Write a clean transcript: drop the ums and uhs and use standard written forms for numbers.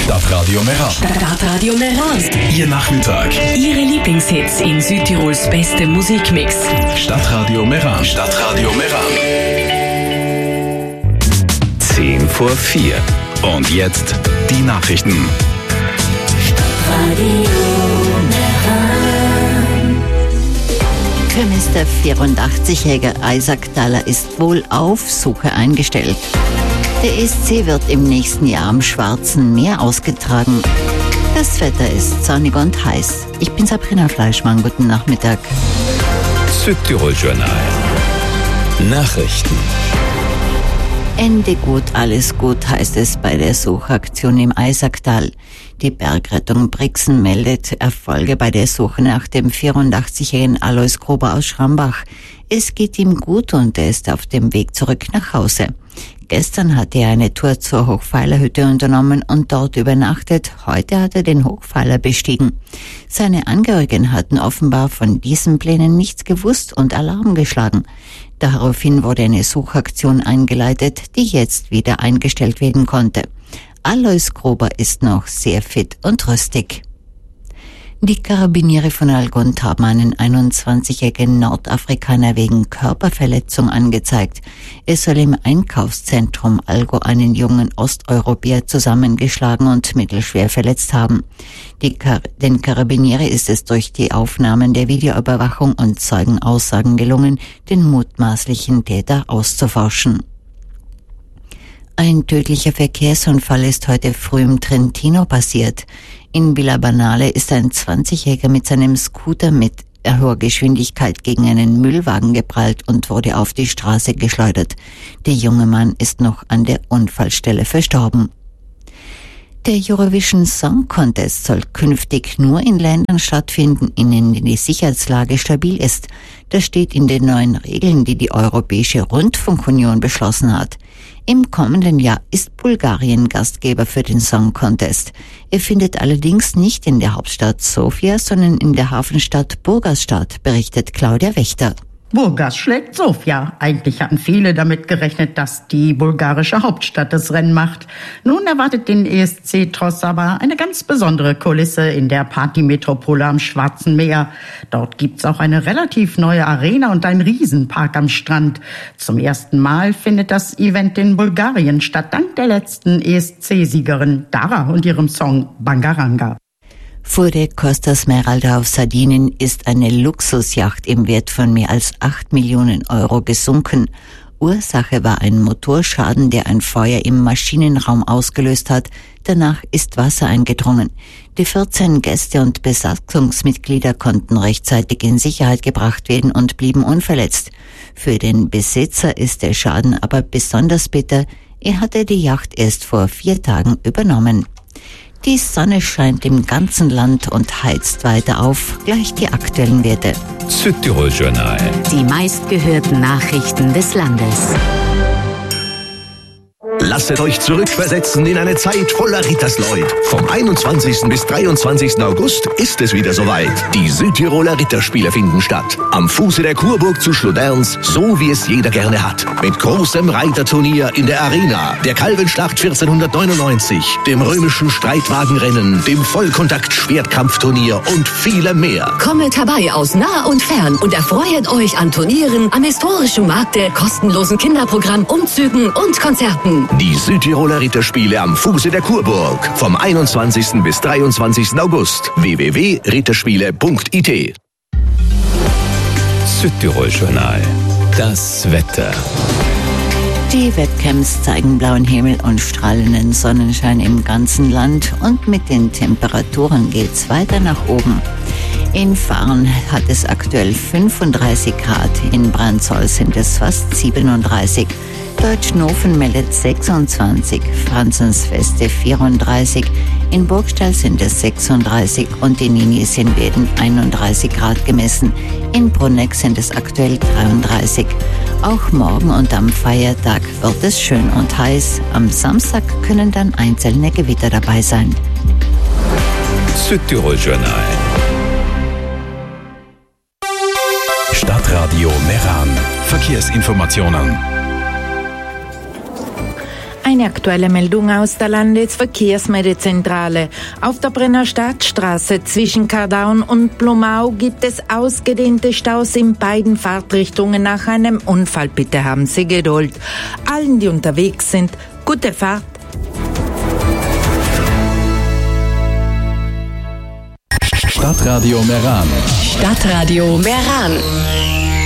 Stadtradio Meran. Stadtradio Meran. Ihr Nachmittag. Ihre Lieblingshits in Südtirols beste Musikmix. Stadtradio Meran. Stadtradio Meran. 3:10. Und jetzt die Nachrichten. König der 84-jährige Isaac Thaler ist wohl auf Suche eingestellt. Der ESC wird im nächsten Jahr am Schwarzen Meer ausgetragen. Das Wetter ist sonnig und heiß. Ich bin Sabrina Fleischmann. Guten Nachmittag. Südtirol Journal. Nachrichten. Ende gut, alles gut, heißt es bei der Suchaktion im Isaaktal. Die Bergrettung Brixen meldet Erfolge bei der Suche nach dem 84-jährigen Alois Gruber aus Schrambach. Es geht ihm gut und er ist auf dem Weg zurück nach Hause. Gestern hatte er eine Tour zur Hochpfeilerhütte unternommen und dort übernachtet. Heute hat er den Hochpfeiler bestiegen. Seine Angehörigen hatten offenbar von diesen Plänen nichts gewusst und Alarm geschlagen. Daraufhin wurde eine Suchaktion eingeleitet, die jetzt wieder eingestellt werden konnte. Alois Gruber ist noch sehr fit und rüstig. Die Karabiniere von Algund haben einen 21-jährigen Nordafrikaner wegen Körperverletzung angezeigt. Es soll im Einkaufszentrum Algo einen jungen Osteuropäer zusammengeschlagen und mittelschwer verletzt haben. Den Karabiniere ist es durch die Aufnahmen der Videoüberwachung und Zeugenaussagen gelungen, den mutmaßlichen Täter auszuforschen. Ein tödlicher Verkehrsunfall ist heute früh im Trentino passiert. In Villa Banale ist ein 20-Jähriger mit seinem Scooter mit hoher Geschwindigkeit gegen einen Müllwagen geprallt und wurde auf die Straße geschleudert. Der junge Mann ist noch an der Unfallstelle verstorben. Der Eurovision Song Contest soll künftig nur in Ländern stattfinden, in denen die Sicherheitslage stabil ist. Das steht in den neuen Regeln, die die Europäische Rundfunkunion beschlossen hat. Im kommenden Jahr ist Bulgarien Gastgeber für den Song Contest. Er findet allerdings nicht in der Hauptstadt Sofia, sondern in der Hafenstadt Burgas statt, berichtet Claudia Wächter. Burgas schlägt Sofia. Eigentlich hatten viele damit gerechnet, dass die bulgarische Hauptstadt das Rennen macht. Nun erwartet den ESC-Tross aber eine ganz besondere Kulisse in der Partymetropole am Schwarzen Meer. Dort gibt's auch eine relativ neue Arena und einen Riesenpark am Strand. Zum ersten Mal findet das Event in Bulgarien statt, dank der letzten ESC-Siegerin Dara und ihrem Song Bangaranga. Vor der Costa Smeralda auf Sardinien ist eine Luxusjacht im Wert von mehr als 8 Millionen Euro gesunken. Ursache war ein Motorschaden, der ein Feuer im Maschinenraum ausgelöst hat. Danach ist Wasser eingedrungen. Die 14 Gäste und Besatzungsmitglieder konnten rechtzeitig in Sicherheit gebracht werden und blieben unverletzt. Für den Besitzer ist der Schaden aber besonders bitter. Er hatte die Yacht erst vor 4 Tagen übernommen. Die Sonne scheint im ganzen Land und heizt weiter auf. Gleich die aktuellen Werte. Südtirol Journal. Die meistgehörten Nachrichten des Landes. Lasset euch zurückversetzen in eine Zeit voller Rittersleut. Vom 21. bis 23. August ist es wieder soweit. Die Südtiroler Ritterspiele finden statt. Am Fuße der Kurburg zu Schloderns, so wie es jeder gerne hat. Mit großem Reiterturnier in der Arena, der Kalvenschlacht 1499, dem römischen Streitwagenrennen, dem Vollkontakt-Schwertkampfturnier und vielem mehr. Kommet herbei aus nah und fern und erfreut euch an Turnieren, am historischen Markte, kostenlosen Kinderprogramm, Umzügen und Konzerten. Die Südtiroler Ritterspiele am Fuße der Kurburg. Vom 21. bis 23. August. www.ritterspiele.it. Südtirol Journal. Das Wetter. Die Webcams zeigen blauen Himmel und strahlenden Sonnenschein im ganzen Land und mit den Temperaturen geht's weiter nach oben. In Fahren hat es aktuell 35 Grad, in Brandsol sind es fast 37. Deutschnofen meldet 26, Franzensfeste 34, in Burgstall sind es 36 und in Inisien werden 31 Grad gemessen. In Bruneck sind es aktuell 33. Auch morgen und am Feiertag wird es schön und heiß. Am Samstag können dann einzelne Gewitter dabei sein. Südtirol Journal. Stadtradio Meran. Verkehrsinformationen. Eine aktuelle Meldung aus der Landesverkehrsmeldezentrale. Auf der Brenner Stadtstraße zwischen Kardaun und Blumau gibt es ausgedehnte Staus in beiden Fahrtrichtungen nach einem Unfall. Bitte haben Sie Geduld. Allen, die unterwegs sind, gute Fahrt. Stadtradio Meran. Stadtradio Meran.